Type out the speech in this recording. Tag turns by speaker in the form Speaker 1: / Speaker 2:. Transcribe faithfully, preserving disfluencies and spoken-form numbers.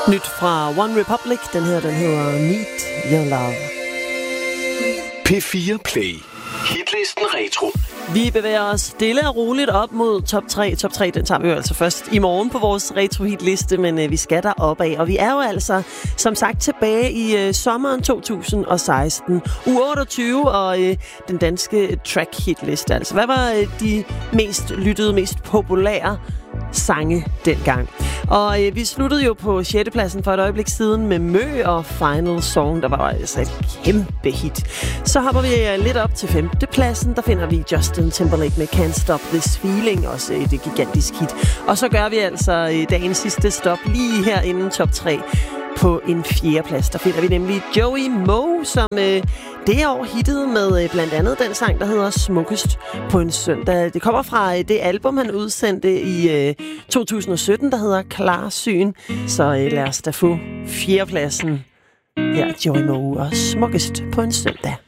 Speaker 1: Nyt fra One Republic. Den her, den hedder Meet Your Love.
Speaker 2: P fire Play. Hitlisten Retro.
Speaker 1: Vi bevæger os stille og roligt op mod top tre. Top tre, den tager vi jo altså først i morgen på vores retro-hitliste, men øh, vi skal der opad. Og vi er jo altså, som sagt, tilbage i øh, sommeren to tusind og seksten. Uge otteogtyve og øh, den danske track-hitliste. Altså, hvad var øh, de mest lyttede, mest populære sange dengang? Og øh, vi sluttede jo på sjette pladsen for et øjeblik siden med Mø og Final Song, der var altså et kæmpe hit. Så hopper vi øh, lidt op til femte pladsen. Der finder vi Justin Timberlake med Can't Stop This Feeling, også et øh, gigantisk hit. Og så gør vi altså øh, dagens sidste stop lige her inden top tre. På en fjerde plads, der finder vi nemlig Joey Moe, som øh, det år hittede med øh, blandt andet den sang, der hedder Smukkest på en søndag. Det kommer fra øh, det album, han udsendte i øh, to tusind og sytten, der hedder Klarsyn. Så øh, lad os da få fjerdepladsen her, Joey Moe og Smukkest på en søndag.